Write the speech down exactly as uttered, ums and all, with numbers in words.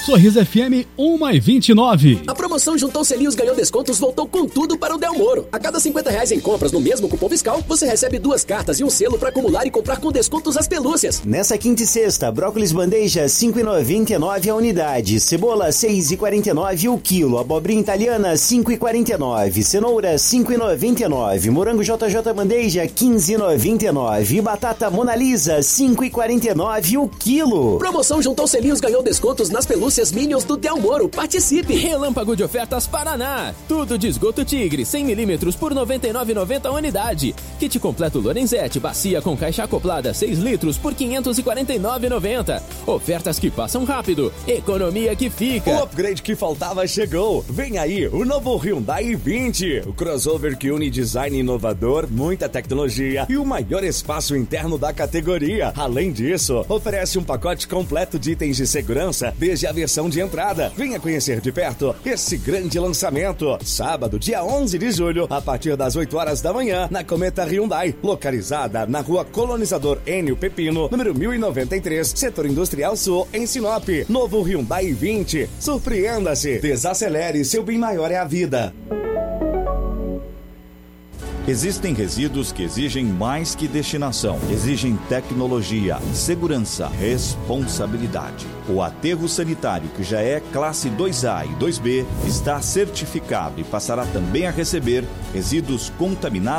Sorriso F M uma e vinte e nove. A promoção Juntou Selinhos Ganhou Descontos voltou com tudo para o Del Moro. A cada cinquenta reais em compras no mesmo cupom fiscal, você recebe duas cartas e um selo para acumular e comprar com descontos as pelúcias. Nessa quinta e sexta, brócolis bandeja cinco reais e noventa e nove centavos a unidade, cebola seis reais e quarenta e nove centavos o quilo, abobrinha italiana cinco reais e quarenta e nove centavos, cenoura cinco reais e noventa e nove centavos, morango J J bandeja quinze reais e noventa e nove centavos e batata Mona Lisa cinco reais e quarenta e nove centavos o quilo. Promoção Juntou Selinhos Ganhou Descontos nas pelúcias Minions do Del Moro. Participe! Relâmpago de ofertas Paraná. Tudo de esgoto Tigre, cem milímetros por noventa e nove reais e noventa centavos a unidade. Kit completo Lorenzetti, bacia com caixa acoplada seis litros por quinhentos e quarenta e nove reais e noventa centavos. Ofertas que passam rápido. Economia que fica. O upgrade que faltava chegou. Vem aí o novo Hyundai i vinte. O crossover que une design inovador, muita tecnologia e o maior espaço interno da categoria. Além disso, oferece um pacote completo de itens de segurança desde a versão de entrada. Venha conhecer de perto esse grande lançamento. Sábado, dia onze de julho, a partir das oito horas da manhã, na Cometa Hyundai, localizada na rua Colonizador Enio Pepino, número mil e noventa e três, Setor Industrial Sul, em Sinop. Novo Hyundai i vinte. Surpreenda-se. Desacelere. Seu bem maior é a vida. Existem resíduos que exigem mais que destinação, exigem tecnologia, segurança, responsabilidade. O aterro sanitário, que já é classe dois A e dois B, está certificado e passará também a receber resíduos contaminados